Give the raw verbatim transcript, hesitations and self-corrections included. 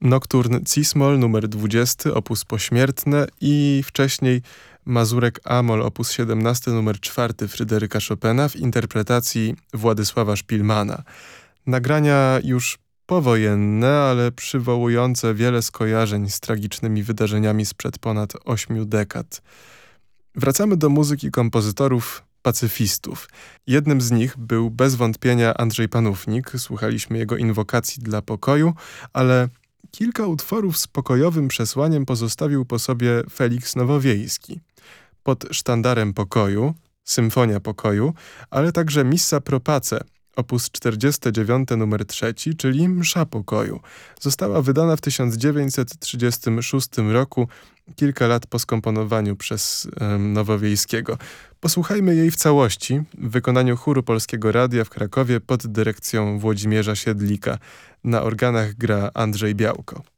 Nokturn Cis-moll numer dwudziesty, opus pośmiertne i wcześniej Mazurek A-moll opus siedemnasty numer czwarty Fryderyka Chopina w interpretacji Władysława Szpilmana. Nagrania już powojenne, ale przywołujące wiele skojarzeń z tragicznymi wydarzeniami sprzed ponad ośmiu dekad. Wracamy do muzyki kompozytorów pacyfistów. Jednym z nich był bez wątpienia Andrzej Panównik. Słuchaliśmy jego inwokacji dla pokoju, ale kilka utworów z pokojowym przesłaniem pozostawił po sobie Feliks Nowowiejski. Pod sztandarem pokoju, Symfonia pokoju, ale także Missa pro pace, opus czterdziesty dziewiąty numer trzeci, czyli Msza pokoju. Została wydana w tysiąc dziewięćset trzydziestym szóstym roku, kilka lat po skomponowaniu przez um, Nowowiejskiego. Posłuchajmy jej w całości w wykonaniu chóru Polskiego Radia w Krakowie pod dyrekcją Włodzimierza Siedlika. Na organach gra Andrzej Białko.